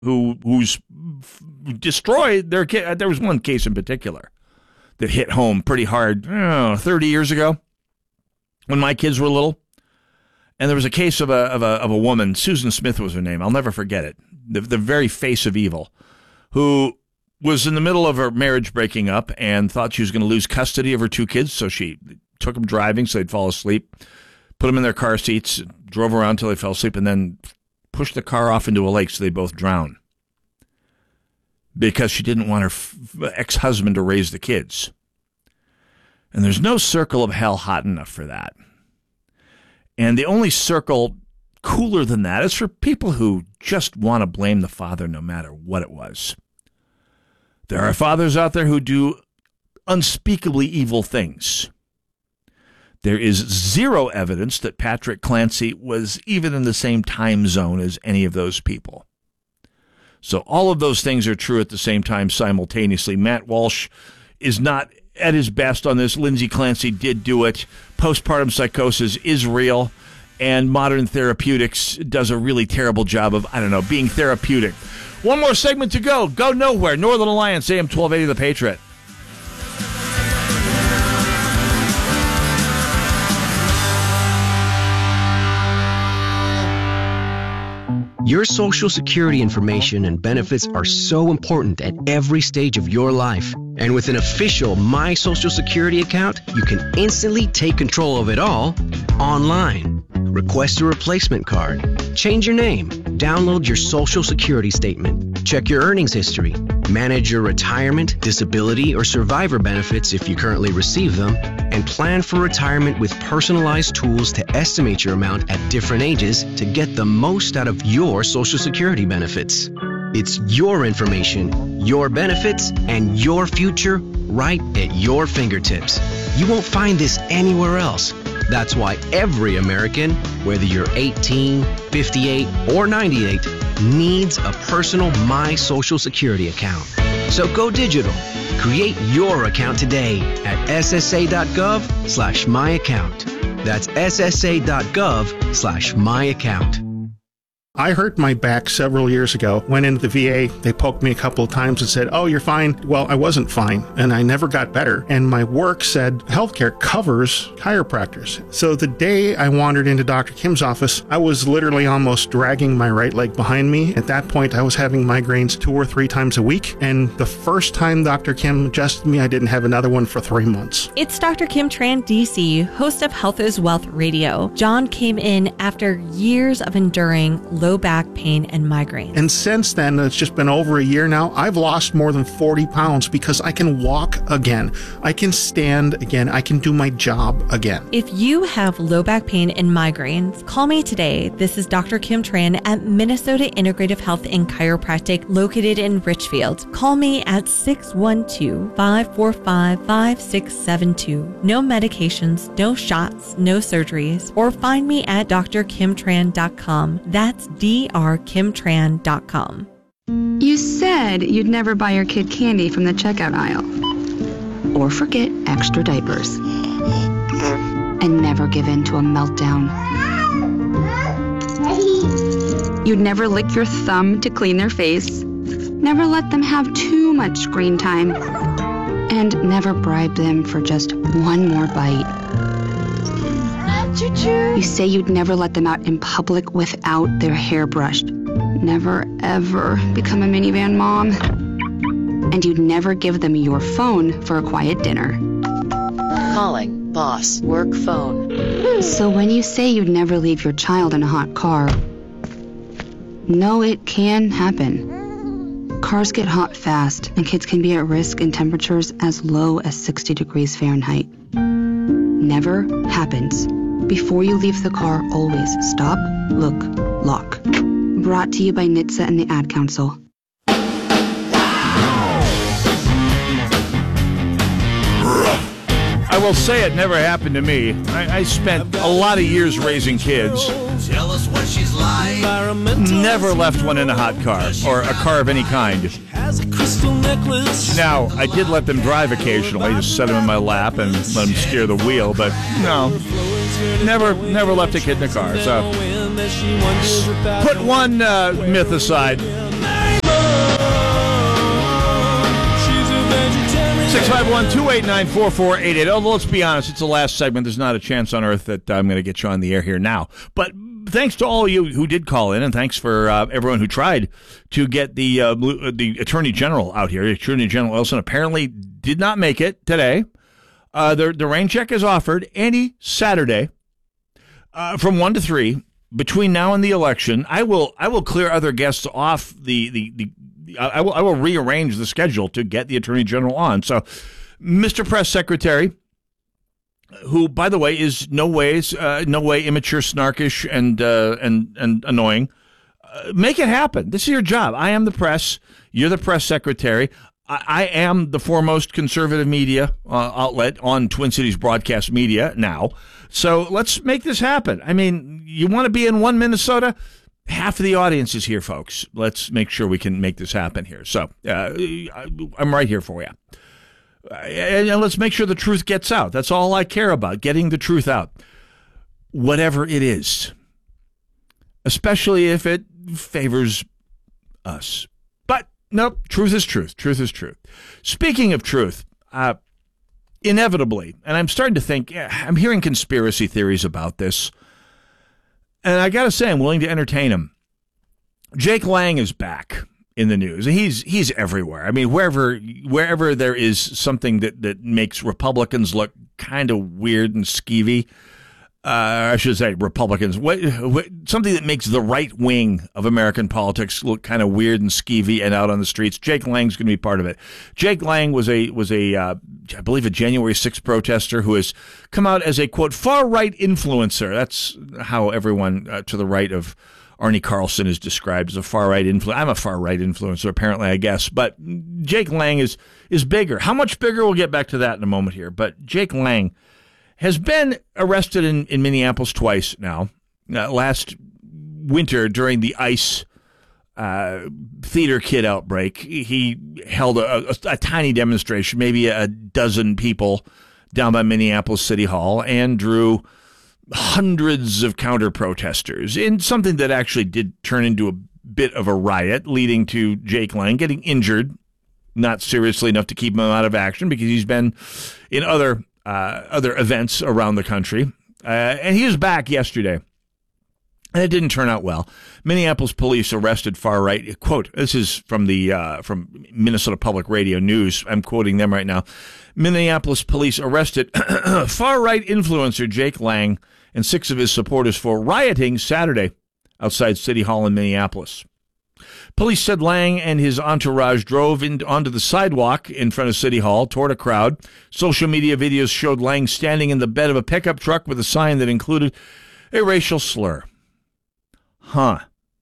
who's destroyed their kid. There was one case in particular that hit home pretty hard 30 years ago when my kids were little. And there was a case of a woman, Susan Smith was her name. I'll never forget it. The very face of evil, who was in the middle of her marriage breaking up and thought she was going to lose custody of her two kids. So she took them driving so they'd fall asleep, put them in their car seats, drove around till they fell asleep, and then pushed the car off into a lake so they both drown. Because she didn't want her ex-husband to raise the kids. And there's no circle of hell hot enough for that. And the only circle cooler than that is for people who just want to blame the father no matter what it was. There are fathers out there who do unspeakably evil things. There is zero evidence that Patrick Clancy was even in the same time zone as any of those people. So all of those things are true at the same time simultaneously. Matt Walsh is not at his best on this. Lindsay Clancy did do it. Postpartum psychosis is real. And modern therapeutics does a really terrible job of, being therapeutic. One more segment to go. Go nowhere. Northern Alliance, AM 1280, The Patriot. Your Social Security information and benefits are so important at every stage of your life. And with an official My Social Security account, you can instantly take control of it all online. Request a replacement card, change your name, download your Social Security statement, check your earnings history, manage your retirement, disability, or survivor benefits if you currently receive them, and plan for retirement with personalized tools to estimate your amount at different ages to get the most out of your Social Security benefits. It's your information, your benefits, and your future right at your fingertips. You won't find this anywhere else. That's why every American, whether you're 18, 58, or 98, needs a personal My Social Security account. So go digital. Create your account today at ssa.gov/myaccount. That's ssa.gov/myaccount. I hurt my back several years ago, went into the VA, they poked me a couple of times and said, "Oh, you're fine." Well, I wasn't fine, and I never got better. And my work said healthcare covers chiropractors. So the day I wandered into Dr. Kim's office, I was literally almost dragging my right leg behind me. At that point, I was having migraines 2 or 3 times a week, and the first time Dr. Kim adjusted me, I didn't have another one for 3 months. It's Dr. Kim Tran, DC, host of Health is Wealth Radio. John came in after years of enduring low back pain and migraine. And since then, it's just been over a year now, I've lost more than 40 pounds because I can walk again. I can stand again. I can do my job again. If you have low back pain and migraines, call me today. This is Dr. Kim Tran at Minnesota Integrative Health and Chiropractic located in Richfield. Call me at 612-545-5672. No medications, no shots, no surgeries, or find me at drkimtran.com. That's drkimtran.com. You said you'd never buy your kid candy from the checkout aisle. Or forget extra diapers. And never give in to a meltdown. You'd never lick your thumb to clean their face. Never let them have too much screen time. And never bribe them for just one more bite. You say you'd never let them out in public without their hair brushed. Never, ever become a minivan mom. And you'd never give them your phone for a quiet dinner. Calling boss work phone. So when you say you'd never leave your child in a hot car, no, it can happen. Cars get hot fast, and kids can be at risk in temperatures as low as 60 degrees Fahrenheit. Never happens. Before you leave the car, always stop, look, lock. Brought to you by NHTSA and the Ad Council. I will say it never happened to me. I spent a lot of years raising kids. Never left one in a hot car or a car of any kind. Now, I did let them drive occasionally, just set them in my lap and let them steer the wheel, but no, never left a kid in a car. So put one myth aside. 651-289-4488. Although, let's be honest, it's the last segment. There's not a chance on earth that I'm going to get you on the air here now. But thanks to all of you who did call in, and thanks for everyone who tried to get the Attorney General out here. Attorney General Wilson apparently did not make it today. The rain check is offered any Saturday from 1 to 3 between now and the election. I will clear other guests off I will rearrange the schedule to get the Attorney General on. So, Mr. Press Secretary, who, by the way, is no way immature, snarkish, and annoying, make it happen. This is your job. I am the press. You're the press secretary. I am the foremost conservative media outlet on Twin Cities broadcast media now. So let's make this happen. I mean, you want to be in one Minnesota? Half of the audience is here, folks. Let's make sure we can make this happen here. So I'm right here for you. And let's make sure the truth gets out. That's all I care about, getting the truth out. Whatever it is. Especially if it favors us. But, nope, truth is truth. Truth is truth. Speaking of truth, inevitably, and I'm starting to think, I'm hearing conspiracy theories about this. And I got to say, I'm willing to entertain him. Jake Lang is back in the news. He's everywhere. I mean, wherever there is something that makes Republicans look kind of weird and skeevy, I should say Republicans, something that makes the right wing of American politics look kind of weird and skeevy and out on the streets, Jake Lang's going to be part of it. Jake Lang was I believe, a January 6th protester who has come out as a, quote, far-right influencer. That's how everyone to the right of Arnie Carlson is described, as a far-right influencer. I'm a far-right influencer, apparently, I guess. But Jake Lang is bigger. How much bigger? We'll get back to that in a moment here. But Jake Lang has been arrested in Minneapolis twice now. Last winter during the ICE theater kid outbreak, he held a tiny demonstration, maybe a dozen people down by Minneapolis City Hall, and drew hundreds of counter-protesters in something that actually did turn into a bit of a riot, leading to Jake Lang getting injured, not seriously enough to keep him out of action because he's been in other events around the country. And he was back yesterday. And it didn't turn out well. Minneapolis police arrested far-right, quote, this is from from Minnesota Public Radio News. I'm quoting them right now. Minneapolis police arrested far-right influencer Jake Lang and 6 of his supporters for rioting Saturday outside City Hall in Minneapolis. Police said Lang and his entourage drove onto the sidewalk in front of City Hall toward a crowd. Social media videos showed Lang standing in the bed of a pickup truck with a sign that included a racial slur. Huh.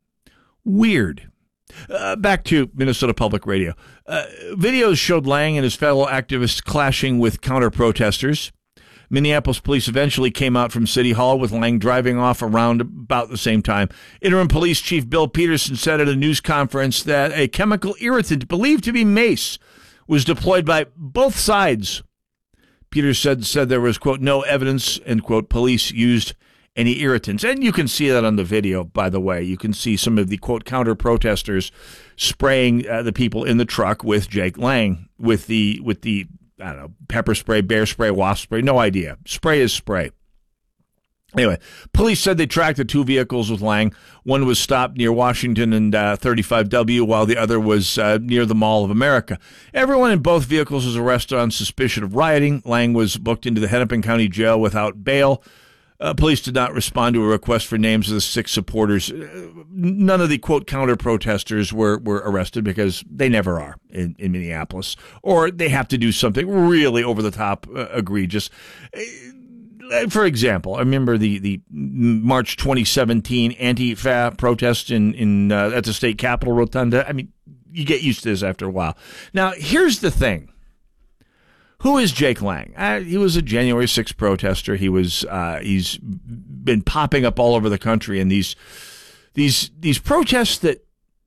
Weird. Back to Minnesota Public Radio. Videos showed Lang and his fellow activists clashing with counter-protesters. Minneapolis police eventually came out from City Hall with Lang driving off around about the same time. Interim Police Chief Bill Peterson said at a news conference that a chemical irritant believed to be mace was deployed by both sides. Peterson said there was, quote, no evidence, end quote, police used any irritants. And you can see that on the video, by the way. You can see some of the, quote, counter-protesters spraying the people in the truck with Jake Lang, with the I don't know, pepper spray, bear spray, wasp spray, no idea. Spray is spray. Anyway, police said they tracked the 2 vehicles with Lang. One was stopped near Washington and 35W, while the other was near the Mall of America. Everyone in both vehicles was arrested on suspicion of rioting. Lang was booked into the Hennepin County Jail without bail. Police did not respond to a request for names of the 6 supporters. None of the, quote, counter-protesters were arrested because they never are in Minneapolis. Or they have to do something really over-the-top egregious. For example, I remember the March 2017 Antifa protest in at the state capitol rotunda. I mean, you get used to this after a while. Now, here's the thing. Who is Jake Lang? He was a January 6th protester. He's been popping up all over the country in these protests that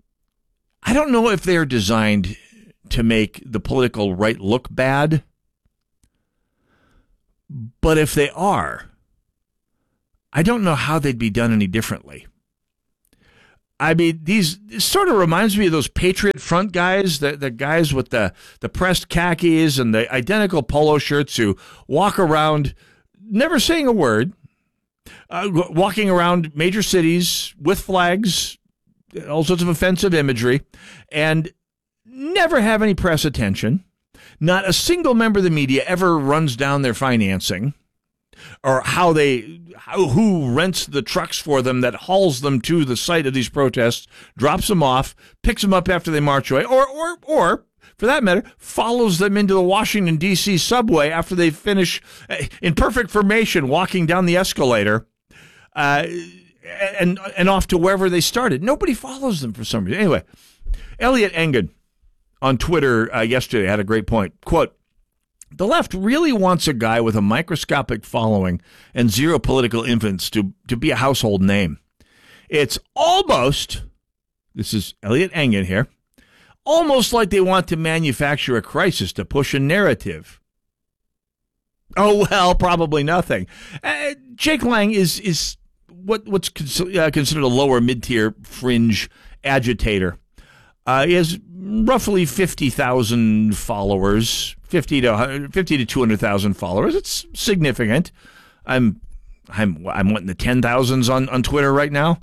I don't know if they're designed to make the political right look bad, but if they are, I don't know how they'd be done any differently. I mean, it sort of reminds me of those Patriot Front guys, the guys with the pressed khakis and the identical polo shirts who walk around never saying a word, walking around major cities with flags, all sorts of offensive imagery, and never have any press attention. Not a single member of the media ever runs down their financing or who rents the trucks for them that hauls them to the site of these protests, drops them off, picks them up after they march away, or for that matter, follows them into the Washington, D.C. subway after they finish in perfect formation walking down the escalator and off to wherever they started. Nobody follows them for some reason. Anyway, Elliot Engen on Twitter yesterday had a great point. Quote, "The left really wants a guy with a microscopic following and zero political influence to be a household name. It's almost," this is Elliot Engen here, "almost like they want to manufacture a crisis to push a narrative." Oh, well, probably nothing. Jake Lang is what's considered a lower mid-tier fringe agitator. He has roughly 50,000 followers, 50 to 200,000 followers. It's significant. I'm wanting the 10,000s on Twitter right now.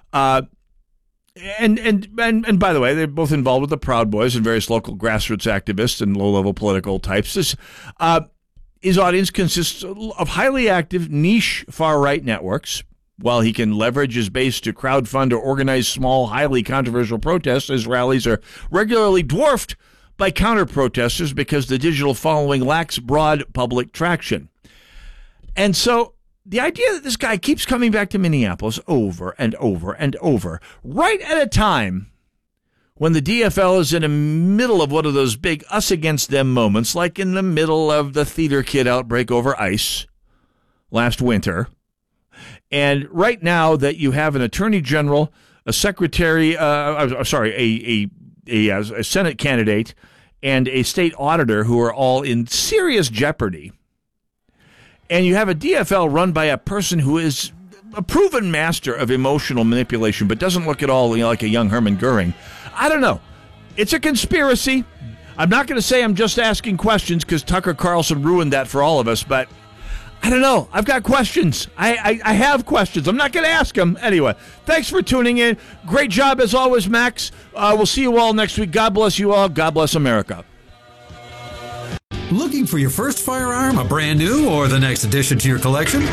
And by the way, they're both involved with the Proud Boys and various local grassroots activists and low-level political types. His audience consists of highly active niche far-right networks. While he can leverage his base to crowdfund or organize small, highly controversial protests, his rallies are regularly dwarfed by counter-protesters because the digital following lacks broad public traction. And so the idea that this guy keeps coming back to Minneapolis over and over and over, right at a time when the DFL is in the middle of one of those big us against them moments, like in the middle of the theater kid outbreak over ice last winter. And right now that you have an attorney general, a secretary, a Senate candidate, and a state auditor who are all in serious jeopardy, and you have a DFL run by a person who is a proven master of emotional manipulation, but doesn't look at all like a young Hermann Goering. I don't know. It's a conspiracy. I'm not going to say I'm just asking questions because Tucker Carlson ruined that for all of us, but I don't know. I've got questions. I have questions. I'm not going to ask them. Anyway, thanks for tuning in. Great job as always, Max. We'll see you all next week. God bless you all. God bless America. Looking for your first firearm, a brand new or the next addition to your collection?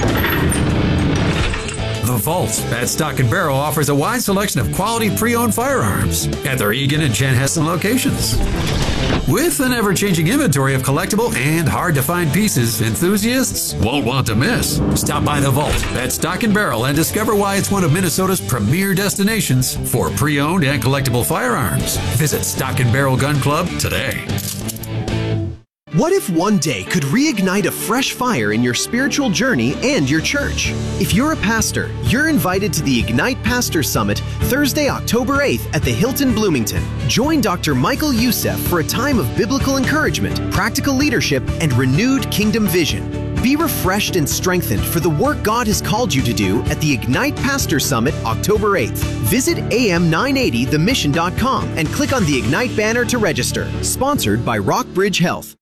The Vault at Stock & Barrel offers a wide selection of quality pre-owned firearms at their Eagan and Chanhassen locations. With an ever-changing inventory of collectible and hard-to-find pieces, enthusiasts won't want to miss. Stop by The Vault at Stock & Barrel and discover why it's one of Minnesota's premier destinations for pre-owned and collectible firearms. Visit Stock & Barrel Gun Club today. What if one day could reignite a fresh fire in your spiritual journey and your church? If you're a pastor, you're invited to the Ignite Pastor Summit Thursday, October 8th at the Hilton Bloomington. Join Dr. Michael Youssef for a time of biblical encouragement, practical leadership, and renewed kingdom vision. Be refreshed and strengthened for the work God has called you to do at the Ignite Pastor Summit October 8th. Visit am980themission.com and click on the Ignite banner to register. Sponsored by Rockbridge Health.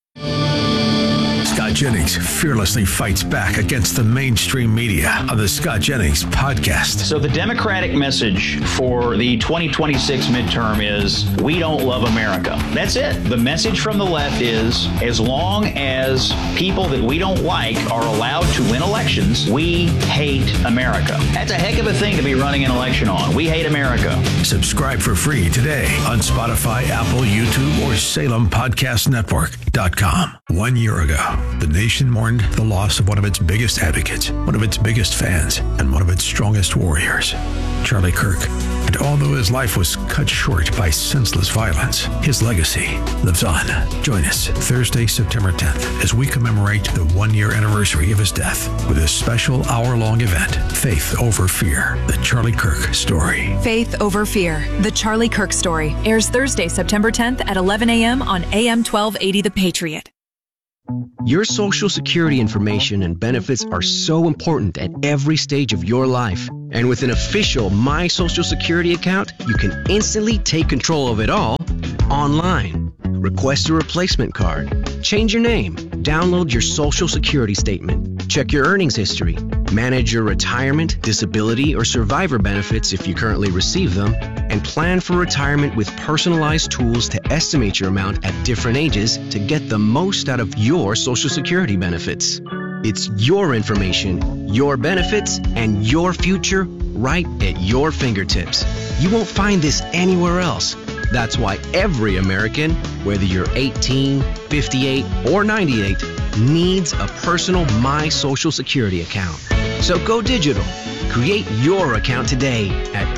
Scott Jennings fearlessly fights back against the mainstream media on the Scott Jennings podcast. So the Democratic message for the 2026 midterm is, we don't love America. That's it. The message from the left is, as long as people that we don't like are allowed to win elections, we hate America. That's a heck of a thing to be running an election on. We hate America. Subscribe for free today on Spotify, Apple, YouTube, or SalemPodcastNetwork.com. 1 year ago, the nation mourned the loss of one of its biggest advocates, one of its biggest fans, and one of its strongest warriors, Charlie Kirk. And although his life was cut short by senseless violence, his legacy lives on. Join us Thursday, September 10th, as we commemorate the 1 year anniversary of his death with a special hour-long event, Faith Over Fear, the Charlie Kirk Story. Faith Over Fear, the Charlie Kirk Story, airs Thursday, September 10th at 11 a.m. on AM 1280 The Patriot. Your Social Security information and benefits are so important at every stage of your life. And with an official My Social Security account, you can instantly take control of it all online. Request a replacement card, change your name, download your Social Security statement, check your earnings history, manage your retirement, disability, or survivor benefits if you currently receive them, and plan for retirement with personalized tools to estimate your amount at different ages to get the most out of your Social Security benefits. It's your information, your benefits, and your future right at your fingertips. You won't find this anywhere else. That's why every American, whether you're 18, 58, or 98, needs a personal My Social Security account. So go digital. Create your account today at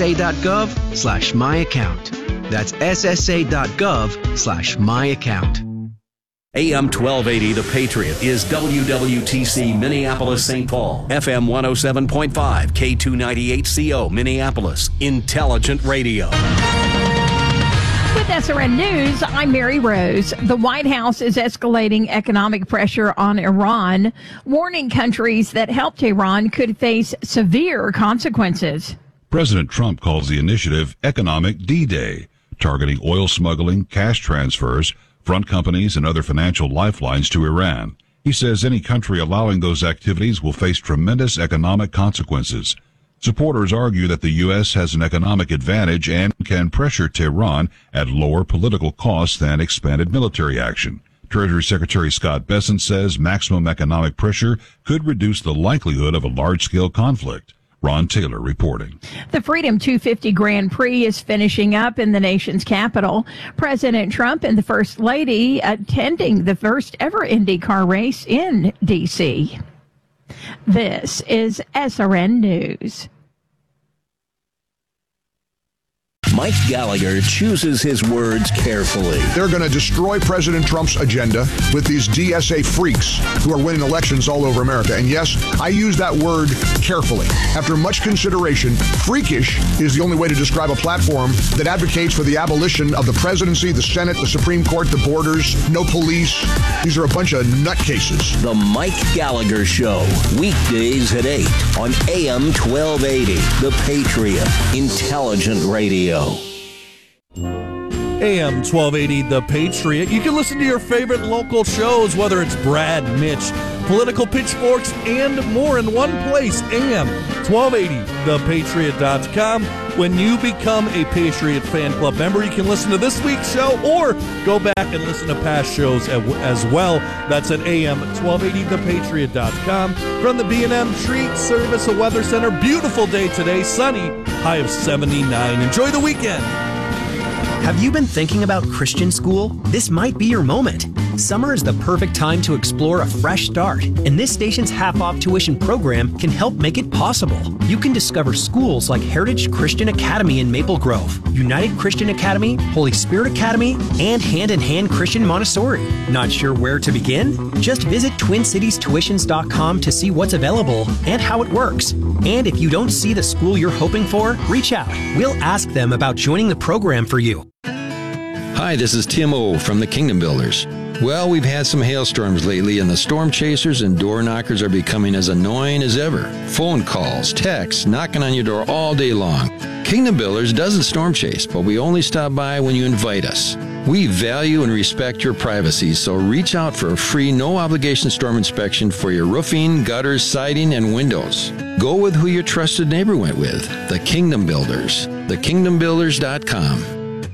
ssa.gov/myaccount. That's ssa.gov/myaccount. AM 1280 The Patriot is WWTC Minneapolis St. Paul, FM 107.5, K298CO Minneapolis, Intelligent Radio. With SRN News, I'm Mary Rose. The White House is escalating economic pressure on Iran, warning countries that helped Iran could face severe consequences. President Trump calls the initiative Economic D-Day, targeting oil smuggling, cash transfers, front companies, and other financial lifelines to Iran. He says any country allowing those activities will face tremendous economic consequences. Supporters argue that the U.S. has an economic advantage and can pressure Tehran at lower political costs than expanded military action. Treasury Secretary Scott Bessent says maximum economic pressure could reduce the likelihood of a large-scale conflict. Ron Taylor reporting. The Freedom 250 Grand Prix is finishing up in the nation's capital. President Trump and the First Lady attending the first ever IndyCar race in D.C. This is SRN News. Mike Gallagher chooses his words carefully. They're going to destroy President Trump's agenda with these DSA freaks who are winning elections all over America. And yes, I use that word carefully. After much consideration, freakish is the only way to describe a platform that advocates for the abolition of the presidency, the Senate, the Supreme Court, the borders, no police. These are a bunch of nutcases. The Mike Gallagher Show, weekdays at 8 on AM 1280, The Patriot, Intelligent Radio. AM 1280, The Patriot. You can listen to your favorite local shows, whether it's Brad, Mitch, Political Pitchforks, and more in one place. AM 1280, thepatriot.com. When you become a Patriot Fan Club member, you can listen to this week's show or go back and listen to past shows as well. That's at AM 1280, thepatriot.com. From the B&M Treat Service Weather Center, beautiful day today, sunny, high of 79. Enjoy the weekend. Have you been thinking about Christian school? This might be your moment. Summer is the perfect time to explore a fresh start, and this station's half-off tuition program can help make it possible. You can discover schools like Heritage Christian Academy in Maple Grove, United Christian Academy, Holy Spirit Academy, and Hand in Hand Christian Montessori. Not sure where to begin? Just visit TwinCitiesTuitions.com to see what's available and how it works. And if you don't see the school you're hoping for, reach out. We'll ask them about joining the program for you. Hi, this is Tim O from the Kingdom Builders. Well, we've had some hailstorms lately, and the storm chasers and door knockers are becoming as annoying as ever. Phone calls, texts, knocking on your door all day long. Kingdom Builders doesn't storm chase, but we only stop by when you invite us. We value and respect your privacy, so reach out for a free, no-obligation storm inspection for your roofing, gutters, siding, and windows. Go with who your trusted neighbor went with, the Kingdom Builders. TheKingdomBuilders.com.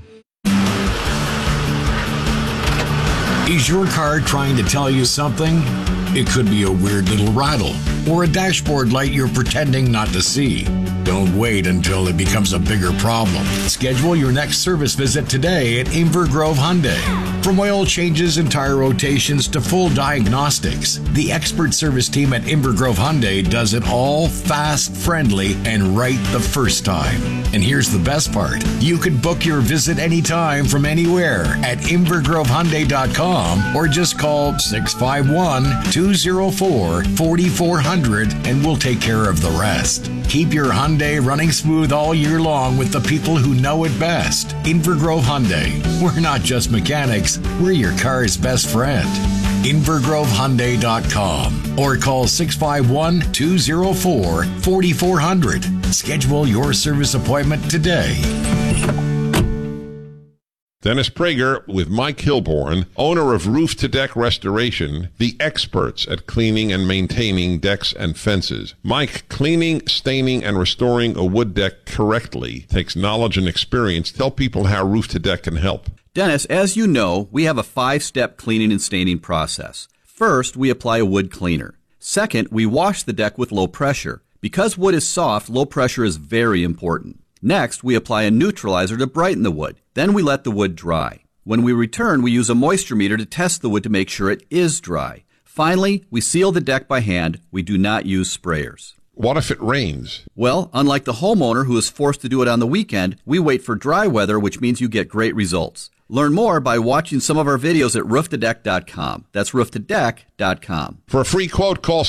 Is your car trying to tell you something? It could be a weird little rattle or a dashboard light you're pretending not to see. Don't wait until it becomes a bigger problem. Schedule your next service visit today at Inver Grove Hyundai. From oil changes and tire rotations to full diagnostics, the expert service team at Inver Grove Hyundai does it all fast, friendly, and right the first time. And here's the best part. You can book your visit anytime from anywhere at invergrovehyundai.com or just call 651-204-4400 and we'll take care of the rest. Keep your Hyundai running smooth all year long with the people who know it best. Inver Grove Hyundai. We're not just mechanics, we're your car's best friend. invergrovehyundai.com or call 651-204-4400. Schedule your service appointment today. Dennis Prager with Mike Hilborn, owner of Roof to Deck Restoration, the experts at cleaning and maintaining decks and fences. Mike, cleaning, staining, and restoring a wood deck correctly takes knowledge and experience. Tell people how Roof to Deck can help. Dennis, as you know, we have a 5-step cleaning and staining process. First, we apply a wood cleaner. Second, we wash the deck with low pressure. Because wood is soft, low pressure is very important. Next, we apply a neutralizer to brighten the wood. Then we let the wood dry. When we return, we use a moisture meter to test the wood to make sure it is dry. Finally, we seal the deck by hand. We do not use sprayers. What if it rains? Well, unlike the homeowner who is forced to do it on the weekend, we wait for dry weather, which means you get great results. Learn more by watching some of our videos at rooftodeck.com. That's rooftodeck.com. For a free quote, call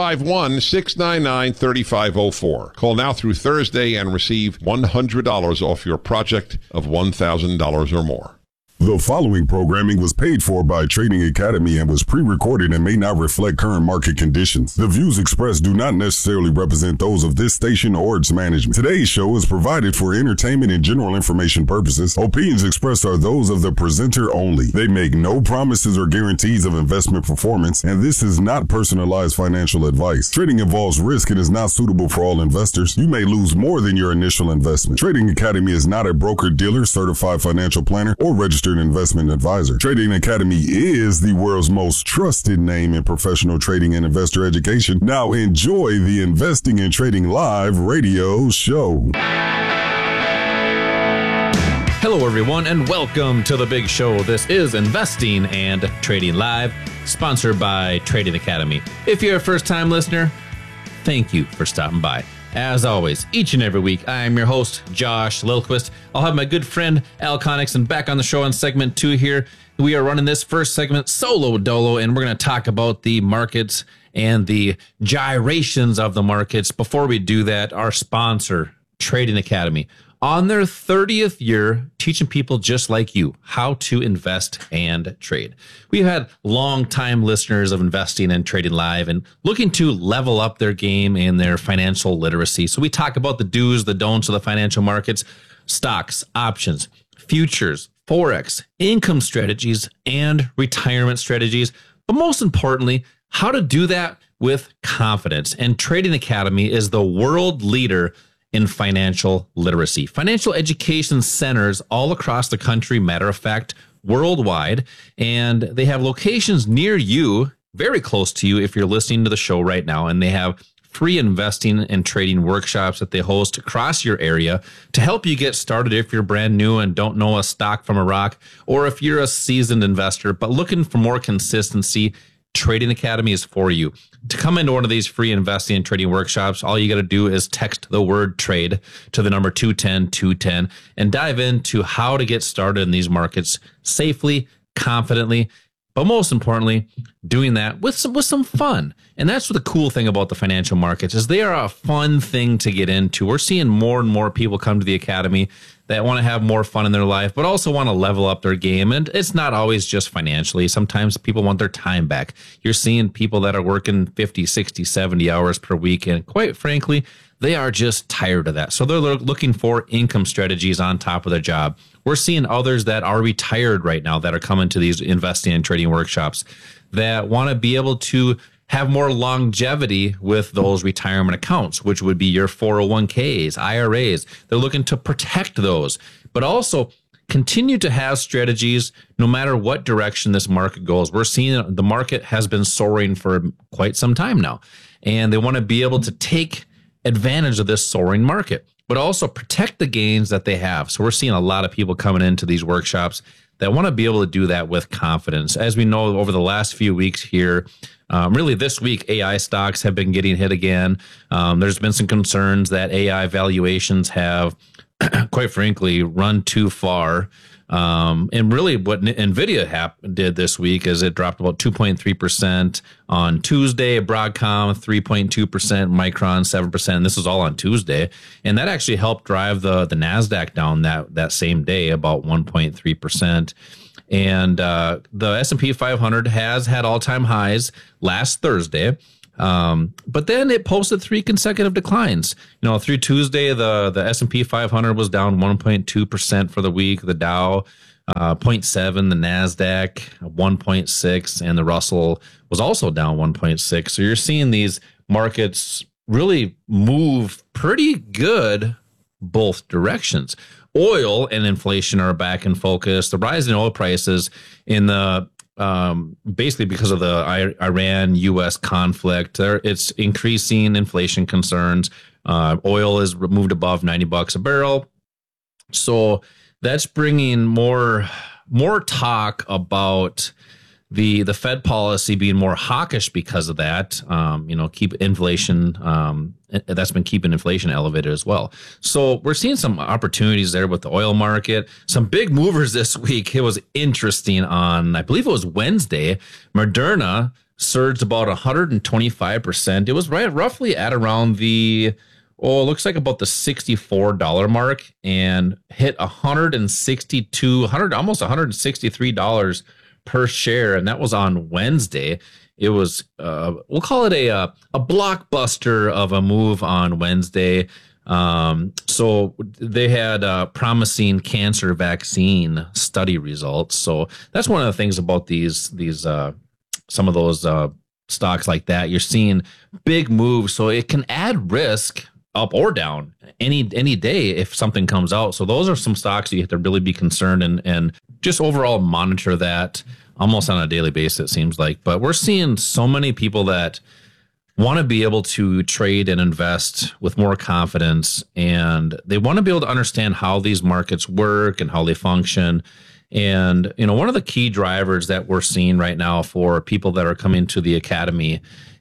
651-699-3504. Call now through Thursday and receive $100 off your project of $1,000 or more. The following programming was paid for by Trading Academy and was pre-recorded and may not reflect current market conditions. The views expressed do not necessarily represent those of this station or its management. Today's show is provided for entertainment and general information purposes. Opinions expressed are those of the presenter only. They make no promises or guarantees of investment performance, and this is not personalized financial advice. Trading involves risk and is not suitable for all investors. You may lose more than your initial investment. Trading Academy is not a broker-dealer, certified financial planner, or registered investment advisor. Trading Academy is the world's most trusted name in professional trading and investor education. Now enjoy the Investing and Trading Live radio show. Hello, everyone, and welcome to the big show. This is Investing and Trading Live, sponsored by Trading Academy. If you're a first-time listener, thank you for stopping by. As always, each and every week, I am your host, Josh Lilquist. I'll have my good friend, Al Connickson, back on the show in segment 2 here. We are running this first segment solo dolo, and we're going to talk about the markets and the gyrations of the markets. Before we do that, our sponsor, Trading Academy, on their 30th year, teaching people just like you how to invest and trade. We've had long-time listeners of Investing and Trading Live and looking to level up their game and their financial literacy. So we talk about the do's, the don'ts of the financial markets, stocks, options, futures, forex, income strategies, and retirement strategies. But most importantly, how to do that with confidence. And Trading Academy is the world leader in financial literacy. Financial education centers all across the country, matter of fact, worldwide, and they have locations near you, very close to you if you're listening to the show right now, and they have free investing and trading workshops that they host across your area to help you get started if you're brand new and don't know a stock from a rock, or if you're a seasoned investor but looking for more consistency. Trading Academy is for you. To come into one of these free investing and trading workshops, all you got to do is text the word trade to the number 210-210 and dive into how to get started in these markets safely, confidently, but most importantly, doing that with some fun. And that's what the cool thing about the financial markets is they are a fun thing to get into. We're seeing more and more people come to the Academy that want to have more fun in their life, but also want to level up their game. And it's not always just financially. Sometimes people want their time back. You're seeing people that are working 50, 60, 70 hours per week. And quite frankly, they are just tired of that. So they're looking for income strategies on top of their job. We're seeing others that are retired right now that are coming to these investing and trading workshops that want to be able to have more longevity with those retirement accounts, which would be your 401ks, IRAs. They're looking to protect those, but also continue to have strategies no matter what direction this market goes. We're seeing the market has been soaring for quite some time now, and they want to be able to take advantage of this soaring market, but also protect the gains that they have. So we're seeing a lot of people coming into these workshops that want to be able to do that with confidence. As we know, over the last few weeks here, really this week, AI stocks have been getting hit again. There's been some concerns that AI valuations have, quite frankly, run too far. And really what NVIDIA did this week is it dropped about 2.3% on Tuesday, Broadcom 3.2%, Micron 7%. And this is all on Tuesday. And that actually helped drive the NASDAQ down that same day about 1.3%. And the S&P 500 has had all-time highs last Thursday. But then it posted 3 consecutive declines. Through Tuesday, the S&P 500 was down 1.2% for the week. The Dow, 0.7, the NASDAQ, 1.6, and the Russell was also down 1.6. So you're seeing these markets really move pretty good both directions. Oil and inflation are back in focus. The rise in oil prices in the basically because of the Iran-U.S. conflict, it's increasing inflation concerns. Oil is moved above $90 a barrel. So that's bringing more talk about the Fed policy being more hawkish because of that. Keep inflation. That's been keeping inflation elevated as well. So we're seeing some opportunities there with the oil market. Some big movers this week. It was interesting on, I believe it was Wednesday, Moderna surged about 125%. It was roughly at around it looks like about the $64 mark and hit almost $163 per share. And that was on Wednesday. It was, we'll call it a blockbuster of a move on Wednesday. So they had promising cancer vaccine study results. So that's one of the things about these some of those stocks like that. You're seeing big moves, so it can add risk up or down any day if something comes out. So those are some stocks you have to really be concerned and just overall monitor that almost on a daily basis, it seems like. But we're seeing so many people that want to be able to trade and invest with more confidence, and they want to be able to understand how these markets work and how they function. And, one of the key drivers that we're seeing right now for people that are coming to the academy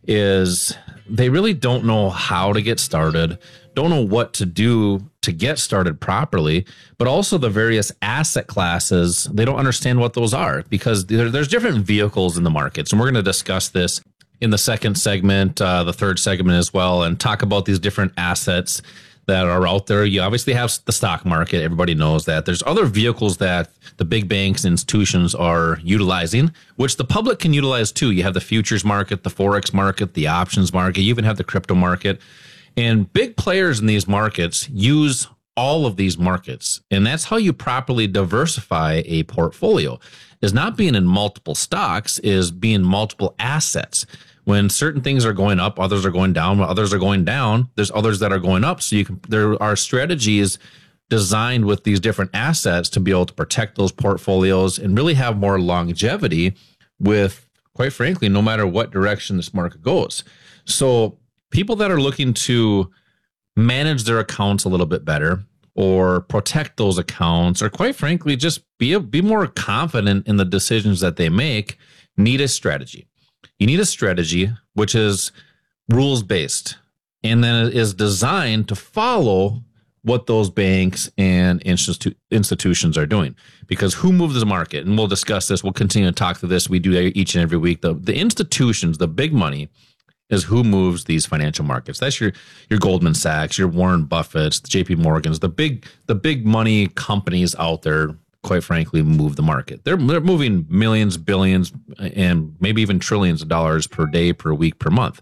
is they really don't know how to get started, don't know what to do to get started properly, but also the various asset classes. They don't understand what those are because there's different vehicles in the markets. And we're going to discuss this in the second segment, the third segment as well, and talk about these different assets that are out there. You obviously have the stock market. Everybody knows that. There's other vehicles that the big banks and institutions are utilizing, which the public can utilize too. You have the futures market, the Forex market, the options market. You even have the crypto market. And big players in these markets use all of these markets. And that's how you properly diversify a portfolio, is not being in multiple stocks, is being multiple assets. When certain things are going up, others are going down. When others are going down, there's others that are going up. So there are strategies designed with these different assets to be able to protect those portfolios and really have more longevity with, quite frankly, no matter what direction this market goes. So people that are looking to manage their accounts a little bit better or protect those accounts, or quite frankly, just be more confident in the decisions that they make, need a strategy. You need a strategy which is rules-based and then it is designed to follow what those banks and institutions are doing. Because who moves the market? And we'll discuss this. We'll continue to talk to this. We do each and every week. The institutions, the big money, is who moves these financial markets. That's your Goldman Sachs, your Warren Buffetts, the JP Morgans, the big money companies out there, quite frankly, move the market. They're moving millions, billions, and maybe even trillions of dollars per day, per week, per month.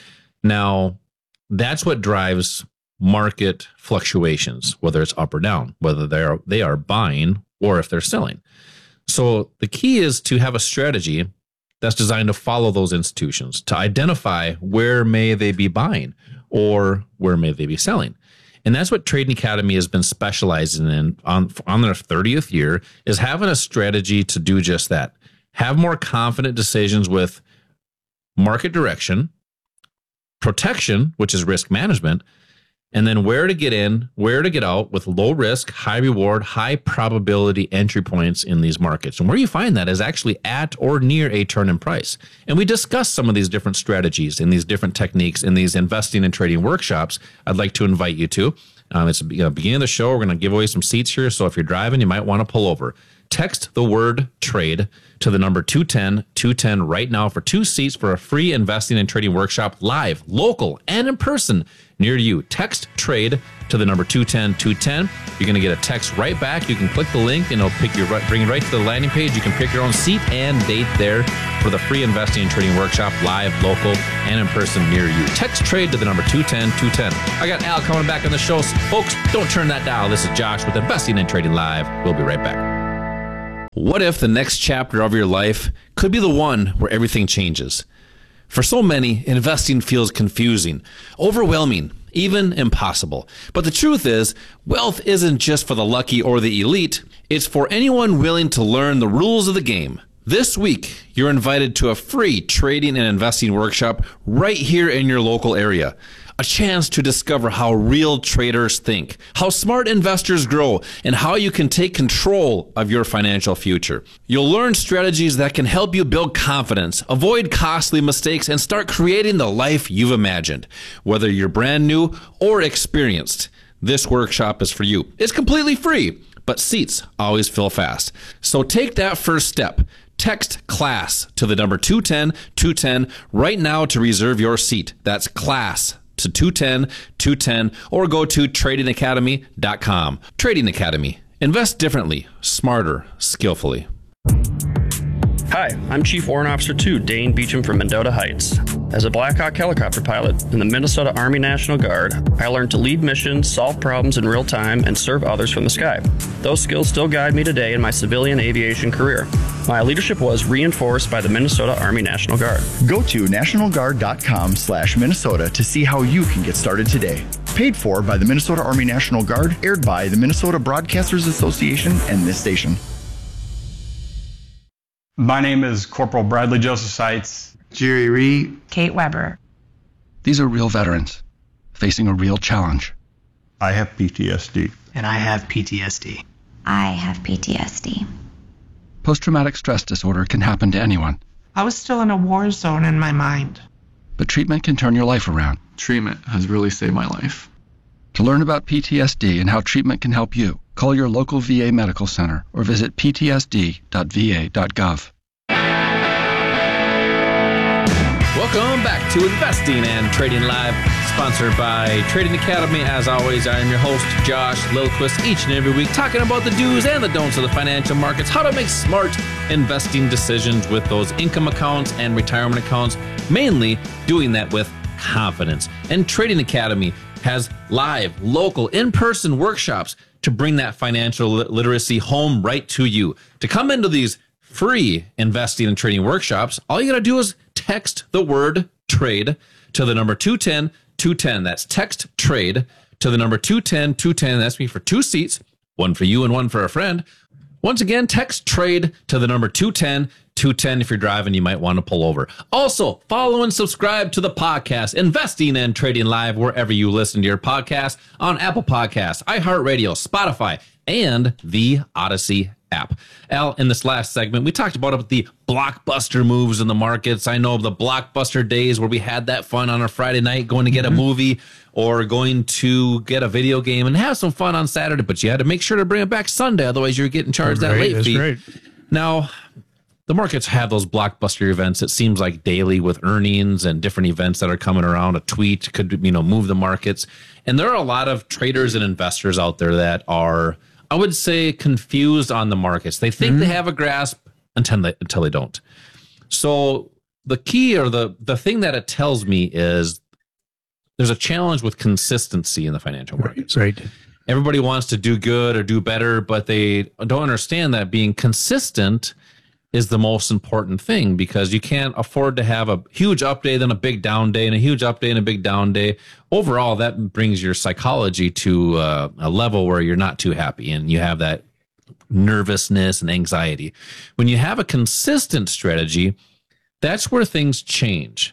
Now, that's what drives market fluctuations, whether it's up or down, whether they are buying or if they're selling. So the key is to have a strategy that's designed to follow those institutions, to identify where may they be buying or where may they be selling. And that's what Trading Academy has been specializing in on their 30th year, is having a strategy to do just that. Have more confident decisions with market direction, protection, which is risk management, and then where to get in, where to get out with low risk, high reward, high probability entry points in these markets. And where you find that is actually at or near a turn in price. And we discuss some of these different strategies and these different techniques in these investing and trading workshops I'd like to invite you to. It's the beginning of the show. We're going to give away some seats here. So if you're driving, you might want to pull over. Text the word trade to the number 210-210 right now for 2 seats for a free investing and trading workshop, live, local, and in person near you. Text trade to the number 210-210. You're going to get a text right back. You can click the link and it'll bring you right to the landing page. You can pick your own seat and date there for the free investing and trading workshop, live, local, and in person near you. Text trade to the number 210-210. I got Al coming back on the show. Folks, don't turn that dial. This is Josh with Investing and Trading Live. We'll be right back. What if the next chapter of your life could be the one where everything changes? For so many, investing feels confusing, overwhelming, even impossible. But the truth is, wealth isn't just for the lucky or the elite. It's for anyone willing to learn the rules of the game. This week, you're invited to a free trading and investing workshop right here in your local area. A chance to discover how real traders think, how smart investors grow, and how you can take control of your financial future. You'll learn strategies that can help you build confidence, avoid costly mistakes, and start creating the life you've imagined. Whether you're brand new or experienced, this workshop is for you. It's completely free, but seats always fill fast. So take that first step. Text CLASS to the number 210-210 right now to reserve your seat. That's CLASS to 210-210, or go to tradingacademy.com. Trading Academy. Invest differently, smarter, skillfully. Hi, I'm Chief Warrant Officer 2, Dane Beecham from Mendota Heights. As a Black Hawk helicopter pilot in the Minnesota Army National Guard, I learned to lead missions, solve problems in real time, and serve others from the sky. Those skills still guide me today in my civilian aviation career. My leadership was reinforced by the Minnesota Army National Guard. Go to nationalguard.com/Minnesota to see how you can get started today. Paid for by the Minnesota Army National Guard, aired by the Minnesota Broadcasters Association and this station. My name is Corporal Bradley Joseph Seitz. Jerry Reed. Kate Weber. These are real veterans facing a real challenge. I have PTSD. And I have PTSD. I have PTSD. Post-traumatic stress disorder can happen to anyone. I was still in a war zone in my mind. But treatment can turn your life around. Treatment has really saved my life. To learn about PTSD and how treatment can help you, call your local VA medical center or visit ptsd.va.gov. Welcome back to Investing and Trading Live, sponsored by Trading Academy. As always, I am your host, Josh Lilquist, each and every week talking about the do's and the don'ts of the financial markets, how to make smart investing decisions with those income accounts and retirement accounts, mainly doing that with confidence. And Trading Academy has live, local, in-person workshops to bring that financial literacy home right to you. To come into these free investing and trading workshops, all you got to do is text the word trade to the number 210-210. That's text trade to the number 210-210. That's me for 2 seats, one for you and one for a friend. Once again, text trade to the number 210-210. If you're driving, you might want to pull over. Also, follow and subscribe to the podcast, Investing and Trading Live, wherever you listen to your podcast, on Apple Podcasts, iHeartRadio, Spotify, and the Odyssey app. Al, in this last segment, we talked about the blockbuster moves in the markets. I know the blockbuster days where we had that fun on a Friday night going to get a movie or going to get a video game and have some fun on Saturday, but you had to make sure to bring it back Sunday, otherwise you're getting charged that late fee. Right. Now, the markets have those blockbuster events. It seems like daily with earnings and different events that are coming around. A tweet could, move the markets. And there are a lot of traders and investors out there that are, I would say, confused on the markets. They think they have a grasp until they don't. So the key, or the thing that it tells me, is there's a challenge with consistency in the financial markets. Right. Everybody wants to do good or do better, but they don't understand that being consistent is the most important thing, because you can't afford to have a huge up day, then a big down day, and a huge up day and a big down day. Overall, that brings your psychology to a level where you're not too happy and you have that nervousness and anxiety. When you have a consistent strategy, that's where things change.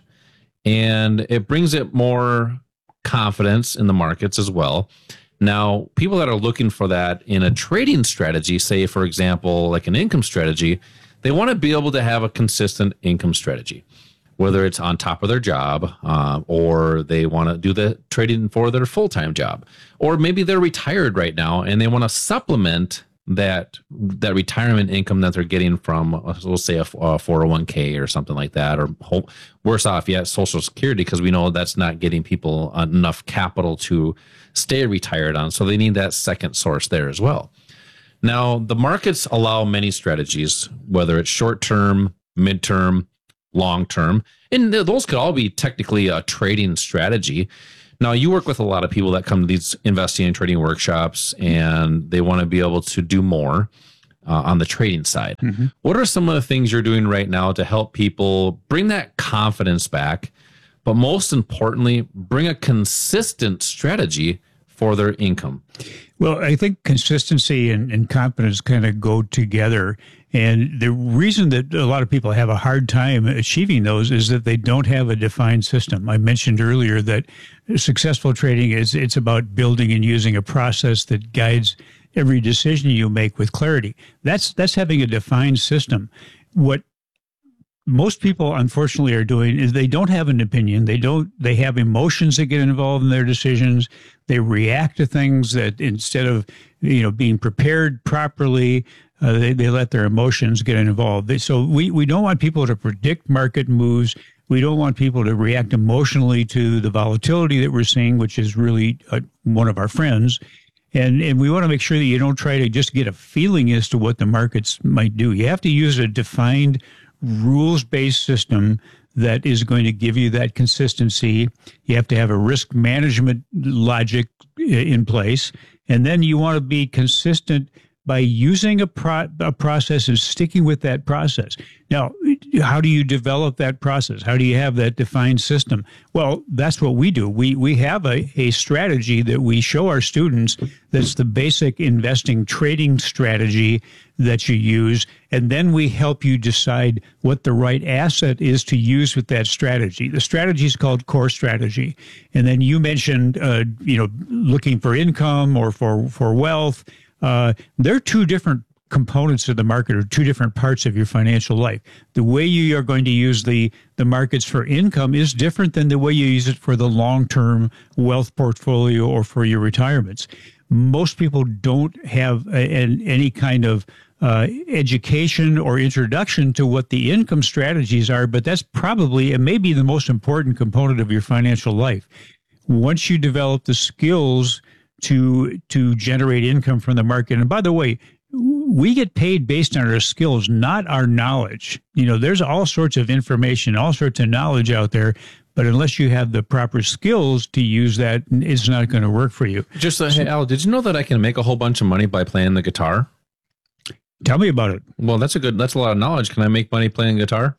And it brings it more confidence in the markets as well. Now, people that are looking for that in a trading strategy, say, for example, like an income strategy, they want to be able to have a consistent income strategy, whether it's on top of their job, or they want to do the trading for their full-time job, or maybe they're retired right now and they want to supplement that retirement income that they're getting from, we'll say, a 401k or something like that, or worse off yet, Social Security, because we know that's not getting people enough capital to stay retired on. So they need that second source there as well. Now, the markets allow many strategies, whether it's short-term, mid-term, long-term, and those could all be technically a trading strategy. Now, you work with a lot of people that come to these investing and trading workshops, and they want to be able to do more on the trading side. Mm-hmm. What are some of the things you're doing right now to help people bring that confidence back, but most importantly, bring a consistent strategy for their income? Well, I think consistency and confidence kind of go together. And the reason that a lot of people have a hard time achieving those is that they don't have a defined system. I mentioned earlier that successful trading it's about building and using a process that guides every decision you make with clarity. That's having a defined system. What most people, unfortunately, are doing is they don't have an opinion. They have emotions that get involved in their decisions. They react to things that instead of, being prepared properly, they let their emotions get involved. So we don't want people to predict market moves. We don't want people to react emotionally to the volatility that we're seeing, which is really one of our friends. And we want to make sure that you don't try to just get a feeling as to what the markets might do. You have to use a defined rules-based system that is going to give you that consistency. You have to have a risk management logic in place. And then you want to be consistent by using a process and sticking with that process. Now, how do you develop that process? How do you have that defined system? Well, that's what we do. We have a strategy that we show our students that's the basic investing trading strategy that you use, and then we help you decide what the right asset is to use with that strategy. The strategy is called core strategy. And then you mentioned, looking for income or for wealth. There are two different components of the market, or two different parts of your financial life. The way you are going to use the markets for income is different than the way you use it for the long-term wealth portfolio or for your retirements. Most people don't have any kind of education or introduction to what the income strategies are, but that's probably and maybe the most important component of your financial life. Once you develop the skills to generate income from the market. And by the way, we get paid based on our skills, not our knowledge. There's all sorts of information, all sorts of knowledge out there, but unless you have the proper skills to use that, it's not going to work for you. Hey, Al, did you know that I can make a whole bunch of money by playing the guitar? Tell me about it. Well, that's a lot of knowledge. Can I make money playing guitar?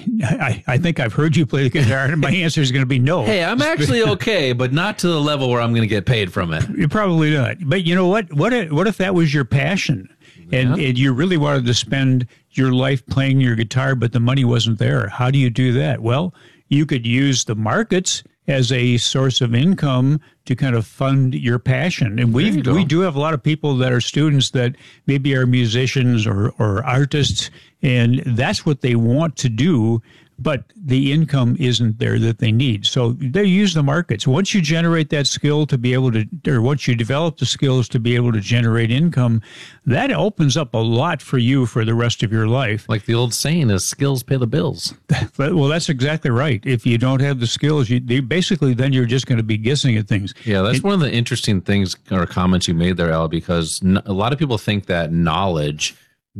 I think I've heard you play the guitar, and my answer is going to be no. Hey, I'm actually okay, but not to the level where I'm going to get paid from it. You're probably not. But you know what? What if that was your passion, and you really wanted to spend your life playing your guitar, but the money wasn't there? How do you do that? Well, you could use the markets as a source of income to kind of fund your passion. And we do have a lot of people that are students that maybe are musicians or artists, and that's what they want to do, but the income isn't there that they need. So they use the markets. Once you generate that skill to be able to, or once you develop the skills to be able to generate income, that opens up a lot for you for the rest of your life. Like the old saying is, skills pay the bills. Well, that's exactly right. If you don't have the skills, then you're just going to be guessing at things. Yeah, that's one of the interesting things or comments you made there, Al, because a lot of people think that knowledge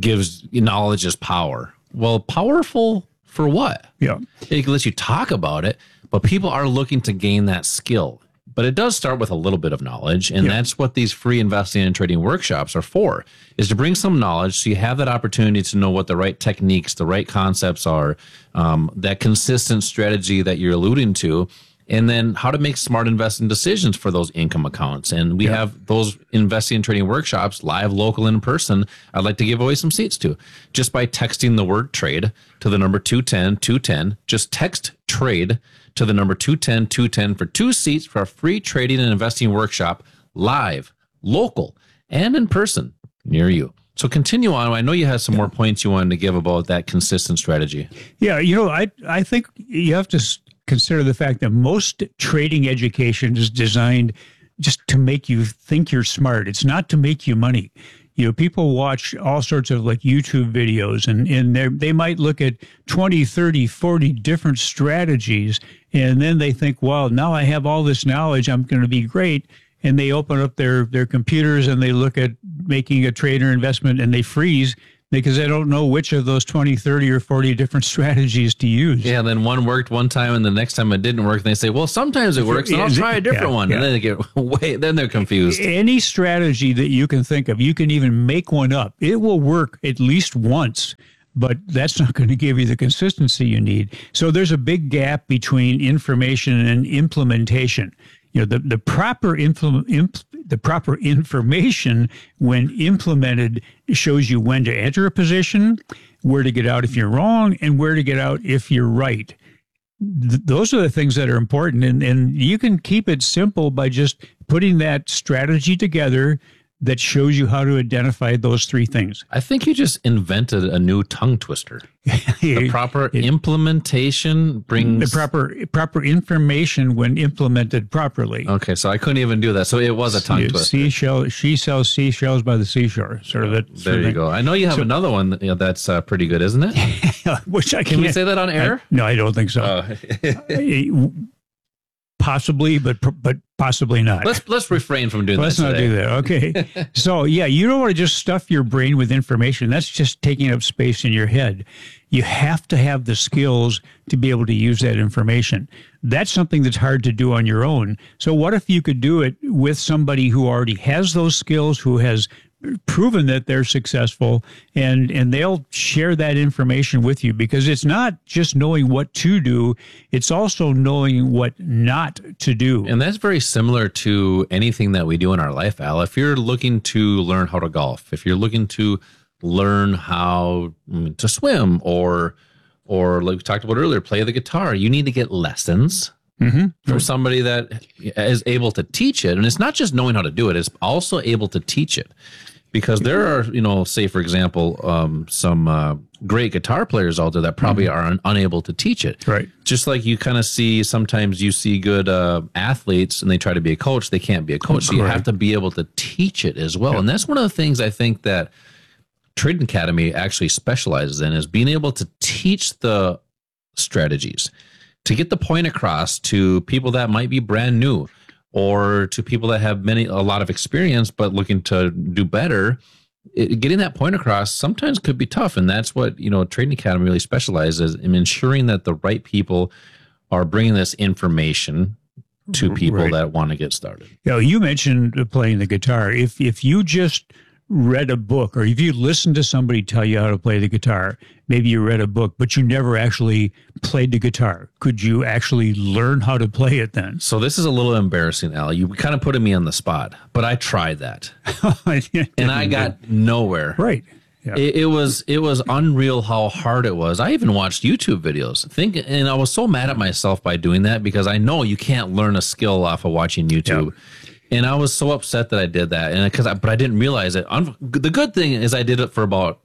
is power. Well, powerful for what? Yeah. It lets you talk about it, but people are looking to gain that skill. But it does start with a little bit of knowledge, and that's what these free investing and trading workshops are for, is to bring some knowledge so you have that opportunity to know what the right techniques, the right concepts are, that consistent strategy that you're alluding to, and then how to make smart investing decisions for those income accounts. And we have those investing and trading workshops live, local, in person. I'd like to give away some seats to, just by texting the word trade to the number 210-210. Just text trade to the number 210-210 for 2 seats for a free trading and investing workshop, live, local, and in person near you. So continue on. I know you have some more points you wanted to give about that consistent strategy. Yeah, I think you have to consider the fact that most trading education is designed just to make you think you're smart. It's not to make you money. People watch all sorts of like YouTube videos and they might look at 20, 30, 40 different strategies. And then they think, well, now I have all this knowledge. I'm going to be great. And they open up their computers and they look at making a trade or investment and they freeze because they don't know which of those 20, 30, or 40 different strategies to use. Yeah, then one worked one time and the next time it didn't work. And they say, well, sometimes it works, and I'll try a different one. Yeah. And then they get then they're confused. Any strategy that you can think of, you can even make one up. It will work at least once, but that's not going to give you the consistency you need. So there's a big gap between information and implementation. The proper information when implemented shows you when to enter a position, where to get out if you're wrong, and where to get out if you're right. Those are the things that are important, and you can keep it simple by just putting that strategy together that shows you how to identify those three things. I think you just invented a new tongue twister. The proper implementation brings... The proper information when implemented properly. Okay, so I couldn't even do that. So it was a tongue twister. She sells seashells by the seashore. Sort of it. There you go. I know you have another one that's pretty good, isn't it? Which Can we say that on air? No, I don't think so. Possibly, but possibly not. Let's refrain from doing that. Let's not do that. Okay. So yeah, you don't want to just stuff your brain with information. That's just taking up space in your head. You have to have the skills to be able to use that information. That's something that's hard to do on your own. So what if you could do it with somebody who already has those skills, who has proven that they're successful, and they'll share that information with you, because it's not just knowing what to do, it's also knowing what not to do. And that's very similar to anything that we do in our life, Al. If you're looking to learn how to golf, if you're looking to learn how to swim, or like we talked about earlier, play the guitar, you need to get lessons from somebody that is able to teach it. And it's not just knowing how to do it, it's also able to teach it. Because there are, say, for example, some great guitar players out there that probably are unable to teach it. Right. Just like you kind of see, sometimes you see good athletes and they try to be a coach, they can't be a coach. So you have to be able to teach it as well. Yeah. And that's one of the things I think that Trading Academy actually specializes in, is being able to teach the strategies, to get the point across to people that might be brand new, or to people that have a lot of experience but looking to do better. Getting that point across sometimes could be tough, and that's what Trading Academy really specializes in, ensuring that the right people are bringing this information to people that want to get started. You mentioned playing the guitar. If you just read a book, or if you listened to somebody tell you how to play the guitar, maybe you read a book, but you never actually played the guitar, could you actually learn how to play it then? So this is a little embarrassing, Al. You kind of putting me on the spot, but I tried that. And I got nowhere. Right. Yeah. It was unreal how hard it was. I even watched YouTube videos, and I was so mad at myself by doing that, because I know you can't learn a skill off of watching YouTube. Yeah. And I was so upset that I did that, but I didn't realize it. The good thing is I did it for about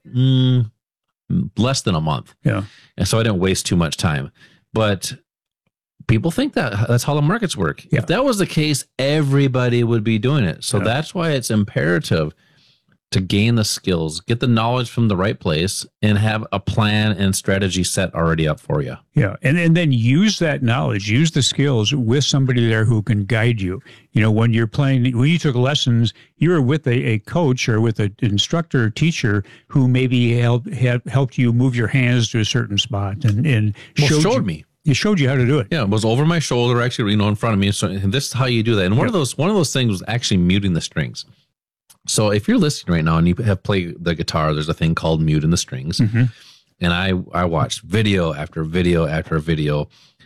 less than a month. Yeah, and so I didn't waste too much time. But people think that's how the markets work. Yeah. If that was the case, everybody would be doing it. So that's why it's imperative to gain the skills, get the knowledge from the right place, and have a plan and strategy set already up for you. Yeah, and then use that knowledge, use the skills with somebody there who can guide you. When you're playing, when you took lessons, you were with a coach or with an instructor or teacher who maybe helped you move your hands to a certain spot and showed me. It showed you how to do it. Yeah, it was over my shoulder, actually, in front of me. So this is how you do that. And one of those things was actually muting the strings. So if you're listening right now and you have played the guitar, there's a thing called muting the strings. And I watched video after video after video.